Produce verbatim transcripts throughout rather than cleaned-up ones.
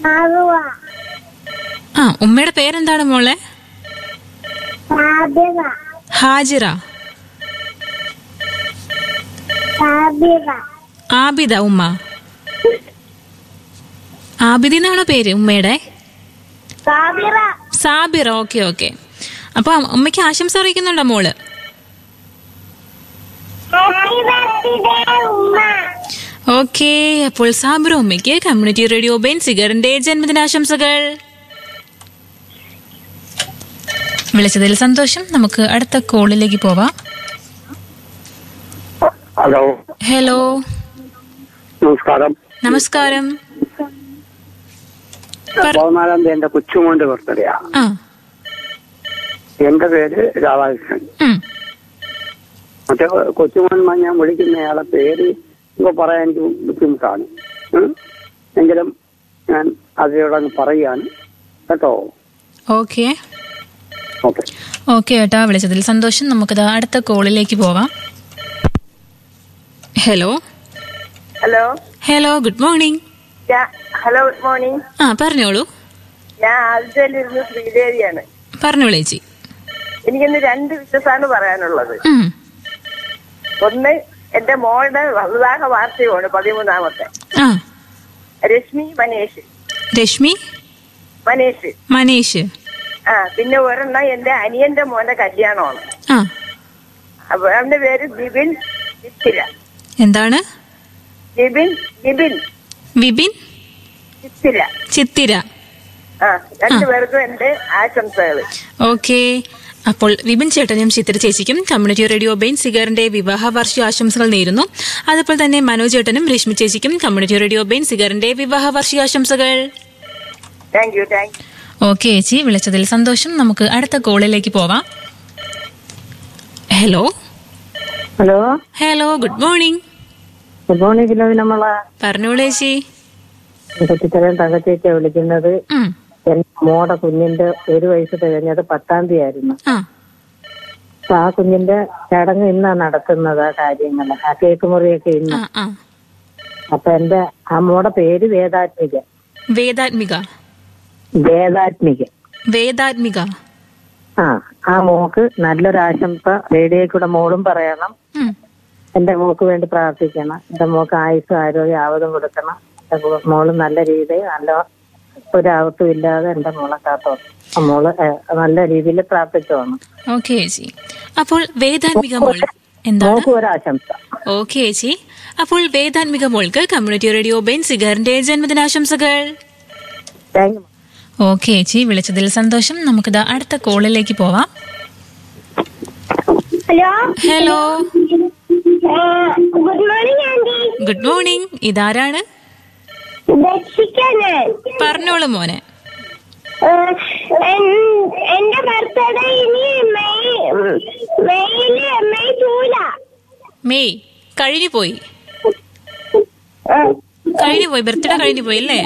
ആ ഉമ്മയുടെ പേരെന്താണ് മോളെ? ഹാജിറ. ആബിദ. ഉമ്മ ആബിദ എന്നാണോ പേര് ഉമ്മയുടെ? സാബിറ. Okay okay. അപ്പൊ ഉമ്മയ്ക്ക് ആശംസ അറിയിക്കുന്നുണ്ടോ മോള്? ഓക്കെ. അപ്പോൾ സാബിറ ഉമ്മയ്ക്ക് കമ്മ്യൂണിറ്റി റേഡിയോ ബെൻസിഗറിന്റെ ജന്മദിനാശംസകൾ. വിളിച്ചതിൽ സന്തോഷം. നമുക്ക് അടുത്ത കോളിലേക്ക് പോവാം. ഹലോ. ഹലോ. നമസ്കാരം. നമസ്കാരം. പതിനാലാം തീയതി എന്റെ കൊച്ചുമോന്റെ ബർത്ത്ഡേയാ. എന്റെ പേര് രാധാകൃഷ്ണൻ. മറ്റേ കൊച്ചുമോൻ ഞാൻ വിളിക്കുന്നയാളെ പേര് ഇപ്പൊ പറയാൻ എനിക്ക് ബുദ്ധിമുട്ടാണ്. എങ്കിലും ഞാൻ അതിനോടങ്ങ് പറയുകയാണ് കേട്ടോ. ഓക്കെ ഓക്കെ ഓക്കെ ഏട്ടാ, വിളിച്ചതിൽ സന്തോഷം. നമുക്കത് അടുത്ത കോളിലേക്ക് പോവാം. Hello. Hello. Hello. Good morning. Hello good morning. ആ പറഞ്ഞോളൂ. ഞാൻ ആദ്യത്തിലിരുന്ന് ശ്രീദേവിയാണ്. പറഞ്ഞോളൂ ചേച്ചി. എനിക്കിന്ന് രണ്ട് വിശ്വാസാണ് പറയാനുള്ളത്. ഒന്ന്, എന്റെ മോളുടെ വിവാഹ വാർഷികമാണ് പതിമൂന്നാമത്തെ. രശ്മി മനേഷ്. രശ്മി മനേഷ് മനേഷ് ആ പിന്നെ ഒരെണ്ണം എന്റെ അനിയന്റെ മോന്റെ കല്യാണമാണ്. അപ്പൊ അവന്റെ പേര് ബിബിൻ ചിത്തിര. എന്താണ്? ബിബിൻ ബിബിൻ വിപിൻ ചിത്തിര. ചിത്തിര. ആ രണ്ടുപേർക്കും എന്റെ ആശംസകൾ. ഓക്കെ. അപ്പോൾ വിപിൻ ചേട്ടനും ചിത്ര ചേച്ചിക്കും കമ്മ്യൂണിറ്റി റേഡിയോ ബെൻസിഗറിന്റെ വിവാഹ വാർഷിക ആശംസകൾ നേരുന്നു. അതുപോലെ തന്നെ മനോജ് ചേട്ടനും രശ്മി ചേച്ചിക്കും കമ്മ്യൂണിറ്റി റേഡിയോ ബെൻസിഗറിന്റെ വിവാഹ വാർഷിക ആശംസകൾ. Thank you thank you. Okay ചേച്ചി, വിളിച്ചതിൽ സന്തോഷം. നമുക്ക് അടുത്ത കോളിലേക്ക് പോവാം. Hello. Hello. Hello. Good morning. Good morning Philomena. പറഞ്ഞോളൂ ചേച്ചി. കുട്ടിത്തരം തങ്കച്ചേച്ചിയാ വിളിക്കുന്നത്. എന്റെ മോടെ കുഞ്ഞിന്റെ ഒരു വയസ്സ് തികഞ്ഞത് പത്താം തീയതി ആയിരുന്നു. അപ്പൊ ആ കുഞ്ഞിന്റെ ചടങ്ങ് ഇന്നാ നടത്തുന്നത്. ആ കാര്യങ്ങള് ആ കേക്ക് മുറിയൊക്കെ ഇന്ന്. അപ്പൊ എന്റെ ആ മോടെ പേര് വേദാത്മിക. വേദാത്മിക. വേദാത്മിക. വേദാത്മിക. ആ ആ മോക്ക് നല്ലൊരു ആശംസ റേഡിയോയിൽ കൂടെ മോളും പറയണം. എന്റെ മോക്ക് വേണ്ടി പ്രാർത്ഥിക്കണം. എന്റെ മോക്ക് ആയുസ്സും ആരോഗ്യം ആവതും കൊടുക്കണം. എന്റെ മോള് നല്ല രീതിയിൽ നല്ല ഒരാവത്തും ഇല്ലാതെ എന്റെ മോളെ കാത്തോ. മോള് നല്ല രീതിയിൽ പ്രാർത്ഥിച്ചോണം. ഓക്കെ ചേച്ചി. അപ്പോൾ വേദാത്മിക മോൾ എന്താണ്? ഒരാശംസ. ഓക്കെ ചേച്ചി. അപ്പോൾ വേദാത്മിക മോൾക്ക് കമ്മ്യൂണിറ്റി റേഡിയോ ബെൻസിഗറിന്റെ ജന്മദിനാശംസകൾ. Thank you. ഓക്കെ ചേച്ചി, വിളിച്ചതിൽ സന്തോഷം. നമുക്കിത് അടുത്ത കോളിലേക്ക് പോവാം. Hello. Hello. Good morning anti. Good morning. ഇതാരാണ്? പറഞ്ഞോളൂ മോനെ. എന്റെ ബർത്ത്ഡേ ഇനി മെയ് മെയ്യില് മെയ് ജൂല. മെയ് കഴിഞ്ഞു പോയി. കഴിഞ്ഞു പോയി. ബർത്ത്ഡേ കഴിഞ്ഞു പോയി അല്ലേ?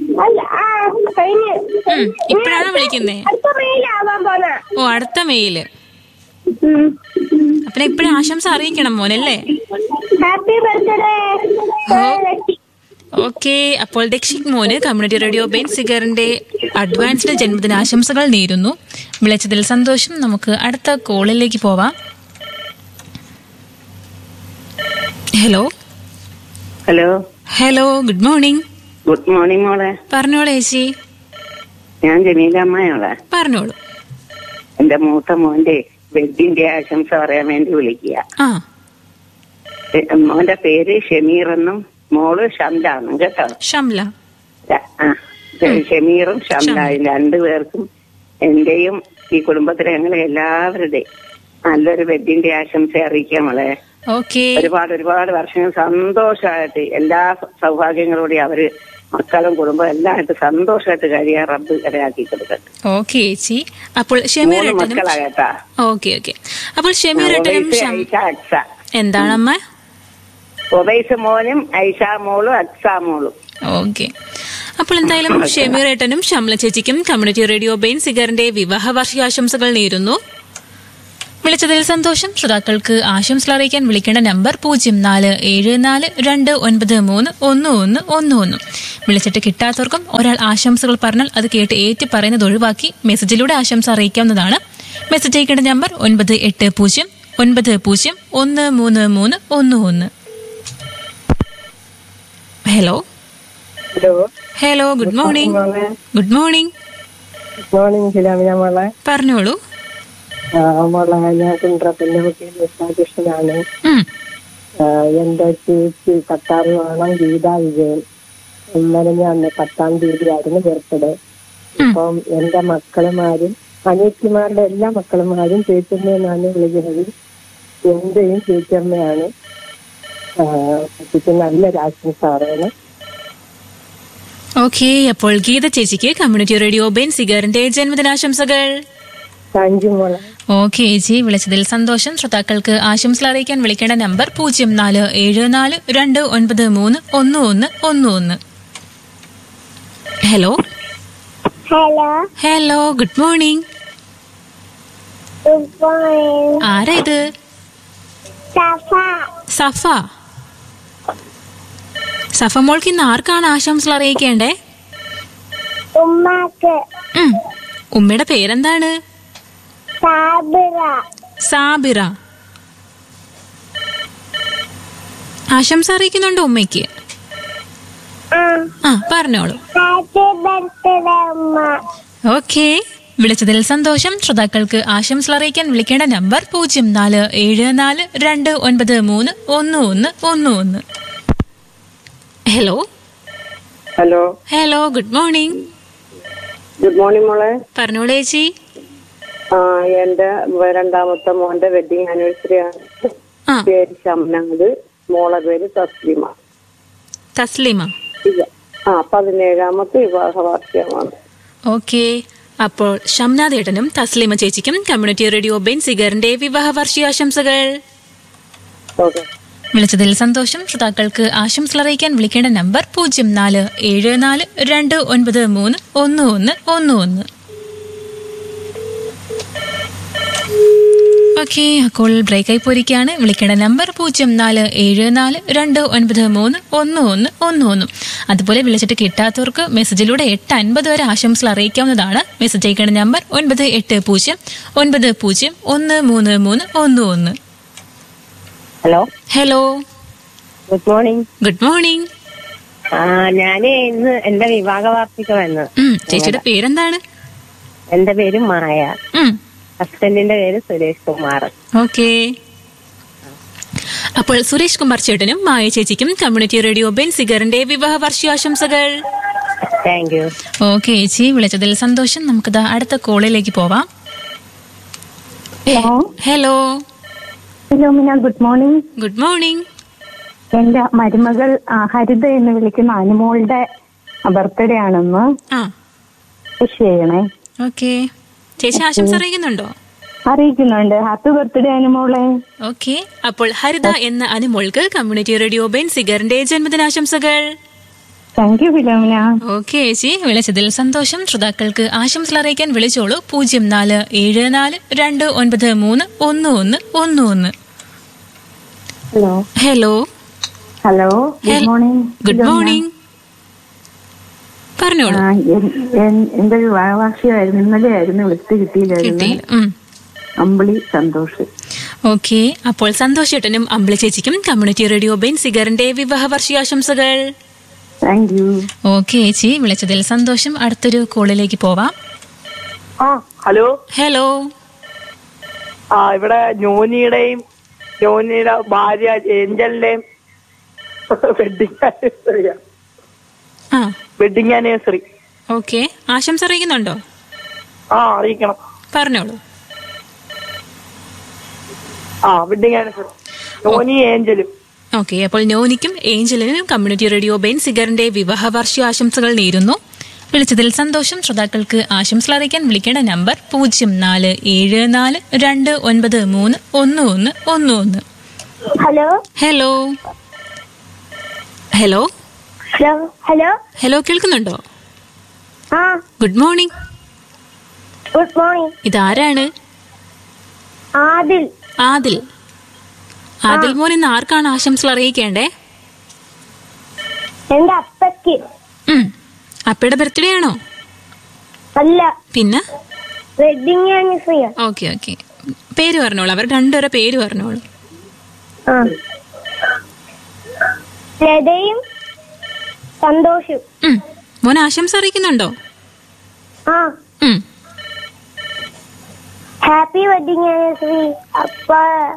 ഇപ്പഴാണോ വിളിക്കുന്നേ? ഓ, അടുത്ത മെയില്. അപ്പൊ ഇപ്പഴേ ആശംസ അറിയിക്കണം മോനല്ലേ? Happy birthday. ഓക്കെ. അപ്പോൾ ദക്ഷിക് മോന് കമ്മ്യൂണിറ്റി റേഡിയോ ബെൻസിഗറിന്റെ അഡ്വാൻസ്ഡ് ജന്മദിനാശംസകൾ നേരുന്നു. വിളിച്ചതിൽ സന്തോഷം. നമുക്ക് അടുത്ത കോളിലേക്ക് പോവാം. Hello. Hello. Hello. Good morning. Good morning മോളെ. പറഞ്ഞോളൂ ചേച്ചി. ഞാൻ ജമീല അമ്മയോളെ. പറഞ്ഞോളൂ. എന്റെ മൂത്ത മോന്റെ വെഡിന്റെ ആശംസ പറയാൻ വേണ്ടി വിളിക്കുക. മോന്റെ പേര് ഷമീർ എന്നും മോള് ഷംലാണ് കേട്ടോ. ഷംല. ഷമീറും ഷംലായും രണ്ടുപേർക്കും എന്റെയും ഈ കുടുംബത്തിലെ ഞങ്ങളെ എല്ലാവരുടെയും നല്ലൊരു വെഡിന്റെ ആശംസ അറിയിക്കാം മോളെ. ഒരുപാട് ഒരുപാട് വർഷങ്ങൾ സന്തോഷമായിട്ട് എല്ലാ സൗഭാഗ്യങ്ങളോടെ അവര് മക്കളും കുടുംബം എല്ലാമായിട്ട് സന്തോഷമായിട്ട് കഴിയാൻ റബ്ബ് ഇടയാക്കി കൊടുക്കട്ടെ. ഓക്കെ ചേച്ചി. അപ്പോൾ മക്കളാകട്ടാ. Okay okay. അപ്പോൾ എന്താണമ്മ? ഒബൈസ് മോനും ഐഷ മോളും അക്സ മോളും. ഓക്കെ. അപ്പോൾ എന്തായാലും ഷമീറേട്ടനും ഷംല ചേച്ചിക്കും കമ്മ്യൂണിറ്റി റേഡിയോ ബെൻസിഗറിന്റെ വിവാഹ വാർഷികാശംസകൾ നേരുന്നു. വിളിച്ചതിൽ സന്തോഷം. ശ്രോതാക്കൾക്ക് ആശംസകൾ അറിയിക്കാൻ വിളിക്കേണ്ട നമ്പർ പൂജ്യം നാല് ഏഴ് നാല് രണ്ട് ഒൻപത് മൂന്ന് ഒന്ന് ഒന്ന് ഒന്ന് ഒന്ന്. വിളിച്ചിട്ട് കിട്ടാത്തവർക്കും ഒരാൾ ആശംസകൾ പറഞ്ഞാൽ അത് കേട്ട് ഏറ്റ് പറയുന്നത് ഒഴിവാക്കി മെസ്സേജിലൂടെ ആശംസ അറിയിക്കാവുന്നതാണ്. മെസ്സേജ് അയക്കേണ്ട നമ്പർ ഒൻപത് എട്ട് പൂജ്യം ഒൻപത് പൂജ്യം ഒന്ന് മൂന്ന് മൂന്ന് ഒന്ന് ഒന്ന്. Hello hello hello good morning. Good morning. Good morning ഫിലാമിന മോളെ. പറഞ്ഞോളൂ. മോളെ ഞാൻ കുണ്ട്രത്തിന്റെ കൃഷ്ണനാണ്. എന്റെ ചേച്ചി പത്താറ് വേണം ഗീതാ വിജയൻ. ഇന്നലെ ഞാൻ പത്താം തീയതി ആയിരുന്നു ബർത്ത്ഡേ. അപ്പം എന്റെ മക്കളുമാരും അനിയത്തിമാരുടെ എല്ലാ മക്കളുമാരും ചേച്ചിയമ്മയെന്നാണ് വിളിക്കുന്നത്. എന്റെയും ചേച്ചിയമ്മയാണ്. ചേച്ചിക്ക് നല്ലൊരു ആശംസ പറയണം. ഓക്കെ, അപ്പോൾ ഗീത ചേച്ചിക്ക് കമ്മ്യൂണിറ്റി റേഡിയോ ബെൻസിഗറിന്റെ ജന്മദിനാശംസകൾ. താങ്ക് യു മോളെ. ഓക്കെ ചേച്ചി, വിളിച്ചതിൽ സന്തോഷം. ശ്രോതാക്കൾക്ക് ആശംസകൾ അറിയിക്കാൻ വിളിക്കേണ്ട നമ്പർ പൂജ്യം നാല് ഏഴ് നാല് രണ്ട് ഒൻപത് മൂന്ന് ഒന്ന് ഒന്ന് ഒന്ന് ഒന്ന്. Hello hello hello good morning. Good morning. ആരാ ഇത്? സഫ. സഫ. സഫ മോൾക്ക് ഇന്ന് ആർക്കാണ് ആശംസകൾ അറിയിക്കേണ്ടേ? ഉമ്മാക്ക്. ഉമ്മയുടെ പേരെന്താണ്? സാബിറ. സാബിറ. ആശംസ അറിയിക്കുന്നുണ്ടോ ഉമ്മയ്ക്ക്? ആ പറഞ്ഞോളൂ. ഹാപ്പി ബർത്ത്ഡേ ഉമ്മ. ഓക്കെ, വിളിച്ചതിൽ സന്തോഷം. ശ്രോതാക്കൾക്ക് ആശംസകൾ അറിയിക്കാൻ വിളിക്കേണ്ട നമ്പർ പൂജ്യം നാല് ഏഴ് നാല് രണ്ട് ഒൻപത് മൂന്ന് ഒന്ന് ഒന്ന് ഒന്ന് ഒന്ന്. Hello hello hello good morning. Good morning മോളെ. പറഞ്ഞോളൂ ചേച്ചി. ആ എന്റെ രണ്ടാമത്തെ മോന്റെ വെഡിങ് ആനിവേഴ്സറി ആണ്. പേര് ഷംനാദ്, മോളെ പേര് തസ്ലിമ. തസ്ലിമ. ആ പതിനേഴാമത്തെ വിവാഹ വാർഷികമാണ്. ഓക്കെ, അപ്പോൾ ഷംനാദ് ഏട്ടനും തസ്ലിമ ചേച്ചിക്കും കമ്മ്യൂണിറ്റി റേഡിയോ ബെൻസിഗറിന്റെ വിവാഹ വാർഷികാശംസകൾ. ഓക്കെ, വിളിച്ചതിൽ സന്തോഷം. ശ്രോതാക്കൾക്ക് ആശംസകൾ അറിയിക്കാൻ വിളിക്കേണ്ട നമ്പർ പൂജ്യം നാല് ഏഴ് നാല് രണ്ട് ഒൻപത് മൂന്ന് ഒന്ന് ഒന്ന് ഒന്ന് ഒന്ന്. ഓക്കെ, അപ്പോൾ ബ്രേക്കായി പോയിരിക്കുകയാണ്. വിളിക്കേണ്ട നമ്പർ പൂജ്യം നാല് ഏഴ് നാല് രണ്ട് ഒൻപത് മൂന്ന് ഒന്ന് ഒന്ന് ഒന്ന് ഒന്ന്. അതുപോലെ വിളിച്ചിട്ട് കിട്ടാത്തവർക്ക് മെസ്സേജിലൂടെ എട്ട് അൻപത് വരെ ആശംസകൾ അറിയിക്കാവുന്നതാണ്. മെസ്സേജ് അയക്കേണ്ട നമ്പർ ഒൻപത് എട്ട് പൂജ്യം ഒൻപത് പൂജ്യം ഒന്ന് മൂന്ന് മൂന്ന് ഒന്ന് ഒന്ന്. Hello hello good morning. Good morning. ആ ഞാന് ഇന്ന് എന്റെ വിവാഹ വാർഷികമായിരുന്നു. ചേച്ചിയുടെ പേരെന്താണ്? എന്റെ പേര് മായ. ഹസ്ബൻഡിന്റെ പേര് സുരേഷ് കുമാർ. ഓക്കെ, അപ്പോൾ സുരേഷ് കുമാർ ചേട്ടനും മായ ചേച്ചിക്കും കമ്മ്യൂണിറ്റി റേഡിയോ ബെൻസിഗറിന്റെ വിവാഹ വാർഷികാശംസകൾ. Thank you. ഓക്കെ ചേച്ചി, വിളിച്ചതിൽ സന്തോഷം. നമുക്കിതാ അടുത്ത കോളിലേക്ക് പോവാം. ഹലോ ഹലോ മിന, ഗുഡ് മോർണിംഗ്. Good morning. എന്റെ മരുമകൾ ഹരിത എന്ന് വിളിക്കുന്ന അനുമോളുടെ ബർത്ത്ഡേ ആണെന്ന് വിഷ് ചെയ്യണേ. ഓക്കെ, ചേച്ചി ആശംസ അറിയിക്കുന്നുണ്ടോ? അറിയിക്കുന്നുണ്ട്. ഹാപ്പി ബർത്ത്ഡേ അനുമോളെ. ഓക്കെ, അപ്പോൾ ഹരിത എന്ന അനുമോൾക്ക് കമ്മ്യൂണിറ്റി റേഡിയോ ബെൻസിഗറിന്റെ ജന്മദിനാശംസകൾ. Thank you Philomena. ഓക്കെ ചേച്ചി, വിളിച്ചതിൽ സന്തോഷം. ശ്രോതാക്കൾക്ക് ആശംസകൾ അറിയിക്കാൻ വിളിച്ചോളൂ പൂജ്യം നാല് ഏഴ് നാല് രണ്ട് ഒൻപത് മൂന്ന് ഒന്ന് ഒന്ന് ഒന്ന് ഒന്ന്. Hello hello hello good morning. Good morning. പറഞ്ഞോളൂ. എന്റെ ഒരു വാർഷികമായിരുന്നു, ഇന്നലെ ആയിരുന്നു, വിളിച്ച് കിട്ടിയില്ലായിരുന്നു. അമ്പിളി സന്തോഷ്. ഓക്കെ, അപ്പോൾ സന്തോഷ് ചേട്ടനും അമ്പിളി ചേച്ചിക്കും കമ്മ്യൂണിറ്റി റേഡിയോ ബെൻസിഗറിന്റെ വിവാഹ വാർഷികാശംസകൾ. Thank you. ഓക്കെ ചേച്ചി, വിളിച്ചതിൽ സന്തോഷം. അടുത്തൊരു കോളിലേക്ക് പോവാം. ഹലോ ഹലോ ആ ഇവിടെ ജോനിയുടെയും ജോനിയുടെ ഭാര്യ ഏഞ്ചലിന്റെയും വെഡിങ് ആനിവേഴ്സറി. ആ വെഡിങ് ആനിവേഴ്സറി. ഓക്കെ, ആശംസ അറിയിക്കുന്നുണ്ടോ? ആ അറിയിക്കണം. പറഞ്ഞോളൂ. ആ വെഡിങ് ആനിവേഴ്സറി ജോനി ഏഞ്ചലും. ഓക്കെ, അപ്പോൾ നോനിക്കും ഏഞ്ചലിനും കമ്മ്യൂണിറ്റി റേഡിയോ ബെൻസിഗറിന്റെ വിവാഹ വാർഷികാശംസകൾ നേരുന്നു. വിളിച്ചതിൽ സന്തോഷം. ശ്രോതാക്കൾക്ക് ആശംസകൾ അറിയിക്കാൻ വിളിക്കേണ്ട നമ്പർ പൂജ്യം നാല് ഏഴ് നാല് രണ്ട് ഒൻപത് മൂന്ന് ഒന്ന് ഒന്ന് ഒന്ന് ഒന്ന്. Hello hello hello hello hello hello കേൾക്കുന്നുണ്ടോ? ആ ഗുഡ് മോർണിംഗ്. Good morning. ഇതാരാണ്? ആദിൽ. ആദിൽ ആദിൽ മോൻ ഇന്ന് ആർക്കാണ് ആശംസകൾ അറിയിക്കേണ്ടേ? എന്റെ അപ്പയ്ക്ക്. അപ്പയുടെ ബർത്ത്ഡേ ആണോ? അല്ല, പിന്നെ വെഡിങ് ആനിവേഴ്സറി. ഓക്കെ ഓക്കെ, പേര് പറഞ്ഞോളൂ. അവർ രണ്ടുപേരെ പേര് പറഞ്ഞോളൂ. ലതയും സന്തോഷും. മോൻ ആശംസ അറിയിക്കുന്നുണ്ടോ? ആ, ഹാപ്പി വെഡിങ് ആനിവേഴ്സറി അപ്പ.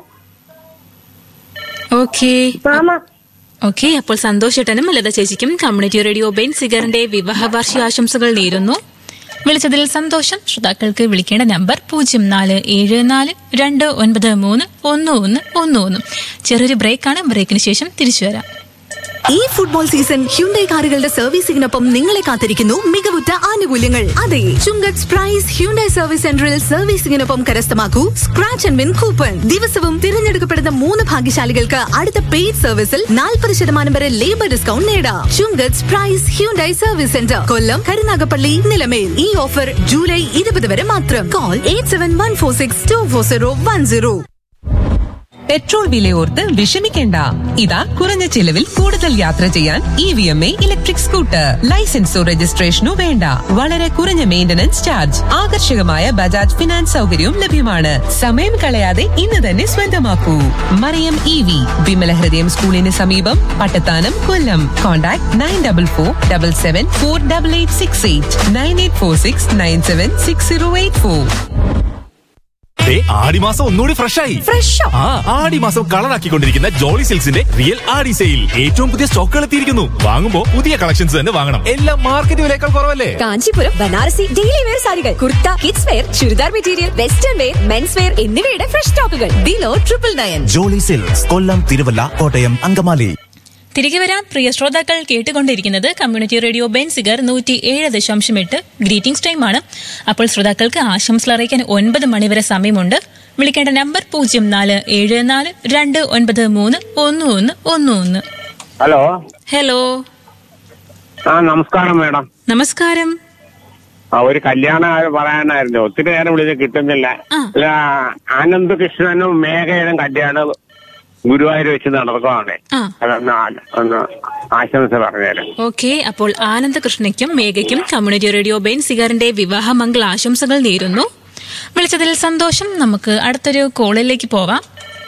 Okay mama. ഓക്കെ, അപ്പോൾ സന്തോഷേട്ടനും ലത ചേച്ചിക്കും കമ്മ്യൂണിറ്റി റേഡിയോ ബെൻ സിഗറിന്റെ വിവാഹ വാർഷിക ആശംസകൾ നേരുന്നു. വിളിച്ചതിൽ സന്തോഷം. ശ്രോതാക്കൾക്ക് വിളിക്കേണ്ട നമ്പർ പൂജ്യം നാല് ഏഴ് നാല് രണ്ട് ഒൻപത് മൂന്ന് ഒന്ന് ഒന്ന് ഒന്ന് ഒന്ന്. ചെറിയൊരു ബ്രേക്കാണ്. ബ്രേക്കിന് ശേഷം തിരിച്ചു വരാം. ഈ ഫുട്ബോൾ സീസൺ ഹ്യുണ്ടായി കാറുകളുടെ സർവീസിംഗിനൊപ്പം നിങ്ങളെ കാത്തിരിക്കുന്നു മികവുറ്റ ആനുകൂല്യങ്ങൾ. അതെ, ചുങ്കത്ത് പ്രൈസ് ഹ്യുണ്ടായി സർവീസ് സെന്ററിൽ സർവീസിംഗിനൊപ്പം കരസ്ഥമാക്കൂ സ്ക്രാച്ച് ആൻഡ് വിൻ കൂപ്പൺ. ദിവസവും തിരഞ്ഞെടുക്കപ്പെടുന്ന മൂന്ന് ഭാഗ്യശാലികൾക്ക് അടുത്ത പെയ്ഡ് സർവീസിൽ നാൽപ്പത് ശതമാനം വരെ ലേബർ ഡിസ്കൗണ്ട് നേടാം. ചുങ്കത്ത് പ്രൈസ് ഹ്യുണ്ടായി സർവീസ് സെന്റർ, കൊല്ലം, കരുനാഗപ്പള്ളി, നിലമേൽ. ഈ ഓഫർ ജൂലൈ ഇരുപത് വരെ മാത്രം. Call eight seven one four six to four zero one zero. Petrol വിലയോർത്ത് വിഷമിക്കേണ്ട. ഇതാ കുറഞ്ഞ ചിലവിൽ കൂടുതൽ യാത്ര ചെയ്യാൻ E V M A electric scooter. ലൈസൻസോ രജിസ്ട്രേഷനോ വേണ്ട. വളരെ കുറഞ്ഞ മെയിന്റനൻസ് ചാർജ്. ആകർഷകമായ ബജാജ് ഫിനാൻസ് സൗകര്യവും ലഭ്യമാണ്. സമയം കളയാതെ ഇന്ന് തന്നെ സ്വന്തമാക്കൂ. മറിയം ഇ വി, വിമല ഹൃദയം സ്കൂളിന് സമീപം, പട്ടത്താനം, കൊല്ലം. Contact nine double four double seven four double eight six eight nine eight four six nine seven six zero eight four. ആടിമാസം ഒന്നുകൂടി ഫ്രഷായി. ഫ്രഷോ? ആ, ആടിമാസം കളറാക്കിക്കൊണ്ടിരിക്കുന്ന ജോളി സിൽക്സിന്റെ റിയൽ ആടി സെയിൽ. ഏറ്റവും പുതിയ സ്റ്റോക്കുകൾ എത്തിയിരിക്കുന്നു. വാങ്ങുമ്പോ പുതിയ കളക്ഷൻസ് തന്നെ വാങ്ങണം. എല്ലാം മാർക്കറ്റ് വിലയേക്കാൾ കുറവല്ലേ? കാഞ്ചീപുരം ബനാറസി ഡെയിലി വെയർ സാരികൾ, kurta, kids wear, churidar material, western wear, men's wear എന്നിവയുടെ ഫ്രഷ് സ്റ്റോക്കുകൾ below triple nine. Jolly silks, കൊല്ലം, തിരുവല്ല, കോട്ടയം, അങ്കമാലി. തിരികെ വരാം. പ്രിയ ശ്രോതാക്കൾ കേട്ടുകൊണ്ടിരിക്കുന്നത് കമ്മ്യൂണിറ്റി റേഡിയോ ബെൻ സിഗർ നൂറ്റി ഏഴ് ദശാംശം എട്ട് ഗ്രീറ്റിംഗ്സ് ടൈമാണ്. അപ്പോൾ ശ്രോതാക്കൾക്ക് ആശംസകൾ അറിയിക്കാൻ ഒൻപത് മണിവരെ സമയമുണ്ട്. വിളിക്കേണ്ട നമ്പർ പൂജ്യം നാല് ഏഴ് നാല് രണ്ട് ഒൻപത് മൂന്ന് ഒന്ന് ഒന്ന് ഒന്ന് ഒന്ന്. ഹലോ ഹലോ ആ നമസ്കാരം മാഡം. നമസ്കാരം. ആ ഒരു കല്യാണം പറയാനായിരുന്നു. ഒത്തിരി നേരം വിളിച്ച് കിട്ടുന്നില്ല. ആനന്ദ് കൃഷ്ണനും മേഘയുടെ കല്യാണം ഗുരുവായൂർ വെച്ച് നടക്കുകയാണ്. ഒന്ന് ആശംസ പറഞ്ഞേരം. ഓക്കെ, അപ്പോൾ ആനന്ദകൃഷ്ണയ്ക്കും മേഘയ്ക്കും കമ്മ്യൂണിറ്റി റേഡിയോ ബെൻ സിഗറിന്റെ വിവാഹ മംഗള ആശംസകൾ നേരുന്നു. വിളിച്ചതിൽ സന്തോഷം. നമുക്ക് അടുത്തൊരു കോളിലേക്ക് പോവാം.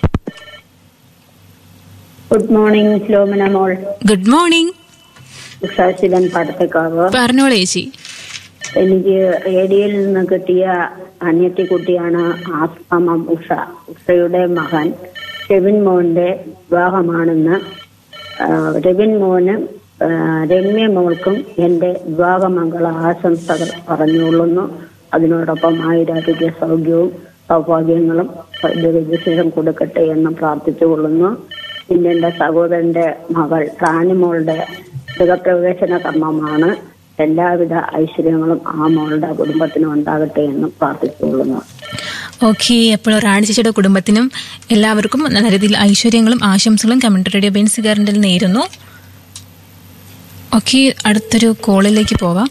ഗുഡ് മോർണിംഗ് ശ്ലോമന മോൾ. Good morning. ഉഷാശിലൻ പാടത്തേക്കാവ്. പറഞ്ഞോളൂ ചേച്ചി. എനിക്ക് റേഡിയോയിൽ നിന്ന് കിട്ടിയ അനിയത്തി കുട്ടിയാണ് ആസ്മ ഉഷ. ഉഷയുടെ മകൻ രവിൻ മോന്റെ വിവാഹമാണെന്ന്. രവിൻ മോന് രമ്യ മോൾക്കും എന്റെ വിവാഹമംഗള ആശംസകൾ പറഞ്ഞുകൊള്ളുന്നു. അതിനോടൊപ്പം ആയുരാരോഗ്യ സൗഖ്യവും സൗഭാഗ്യങ്ങളും വിശേഷം കൊടുക്കട്ടെ എന്ന് പ്രാർത്ഥിച്ചുകൊള്ളുന്നു. പിന്നെ എന്റെ സഹോദരന്റെ മകൾ റാണിമോളുടെ ഗൃഹപ്രവേശന കർമ്മമാണ്. എല്ലാവിധ ഐശ്വര്യങ്ങളും ആ മോളുടെ കുടുംബത്തിനും ഉണ്ടാകട്ടെ എന്ന് പ്രാർത്ഥിച്ചുകൊള്ളുന്നു. ഓക്കെ, അപ്പോൾ റാണി ചേച്ചിയുടെ കുടുംബത്തിനും എല്ലാവർക്കും നല്ല രീതിയിൽ ഐശ്വര്യങ്ങളും ആശംസകളും കമ്മ്യൂണിറ്റി റേഡിയോ ബെൻ സിഗറിന്റെ നേരുന്നു. ഓക്കെ, അടുത്തൊരു കോളിലേക്ക് പോവാം.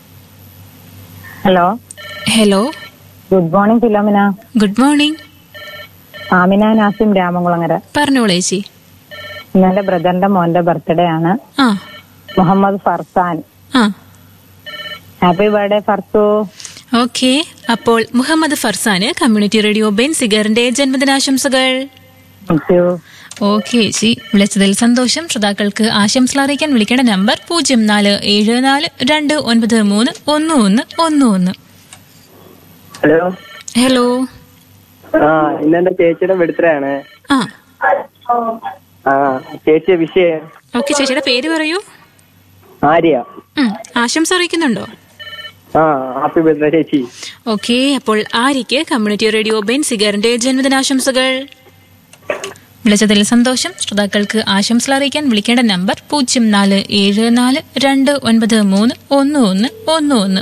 Hello hello good morning Philomena. Good morning. Amina Nazim, രാമകുളങ്ങര. പറഞ്ഞോളൂ ചേച്ചി. ഇന്നലെ ബ്രദറിന്റെ മോന്റെ ബർത്ത്ഡേ ആണ്. Muhammad farsan. Happy birthday Farsu. Okay, അപ്പോൾ മുഹമ്മദ് ഫർസാന് കമ്മ്യൂണിറ്റി റേഡിയോ ബെൻ സിഗറിന്റെ ജന്മദിനാശംസകൾ. ഓക്കെ ചേച്ചി, വിളിച്ചതിൽ സന്തോഷം. ശ്രോതാക്കൾക്ക് ആശംസകൾ അറിയിക്കാൻ വിളിക്കേണ്ട നമ്പർ പൂജ്യം നാല് ഏഴ് നാല് രണ്ട് ഒൻപത് മൂന്ന് ഒന്ന് ഒന്ന് ഒന്ന് ഒന്ന്. ഹലോ ഹലോ ആ ഇന്നെന്റെ ചേച്ചിയുടെ ബർത്ത്ഡേ ആണ്. ആ ആ ചേച്ചിയെ വിഷയം. ഓക്കെ, ചേച്ചിയുടെ പേര് പറയൂ. ആര്യ. ആശംസ അറിയിക്കുന്നുണ്ടോ? ആ ഹാപ്പി ബർത്ത്ഡേ ചേച്ചി. ഓക്കെ, അപ്പോൾ ആര്യയ്ക്ക് കമ്മ്യൂണിറ്റി റേഡിയോ ബെൻ സിഗറിന്റെ ജന്മദിനാശംസകൾ. വിളിച്ചതിൽ സന്തോഷം. ശ്രോതാക്കൾക്ക് ആശംസകൾ അറിയിക്കാൻ വിളിക്കേണ്ട നമ്പർ പൂജ്യം നാല് ഏഴ് നാല് രണ്ട് ഒൻപത് മൂന്ന് ഒന്ന് ഒന്ന് ഒന്ന് ഒന്ന്.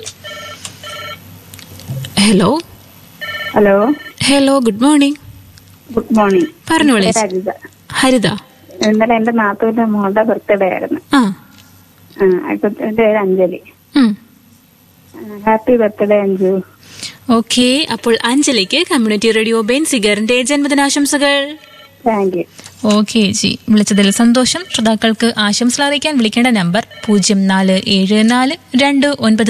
Hello hello hello good morning. Good morning. പറഞ്ഞോളൂ. ഹരിത. ഇന്നലെ എന്റെ നാത്തൂന്റെ മോളുടെ ബർത്ത്ഡേ ആയിരുന്നു. ആ എന്റെ പേര് Anjali. Happy birthday Anju. Okay, അപ്പോൾ അഞ്ജലിക്ക് കമ്മ്യൂണിറ്റി റേഡിയോ ബെൻസിഗറിന്റെ ജന്മദിനാശംസകൾ. Thank you. ഓക്കെ ജി, വിളിച്ചതിൽ സന്തോഷം. ശ്രോതാക്കൾക്ക് ആശംസകൾ അറിയിക്കാൻ വിളിക്കേണ്ട നമ്പർ പൂജ്യം നാല് ഏഴ് നാല് രണ്ട് ഒൻപത്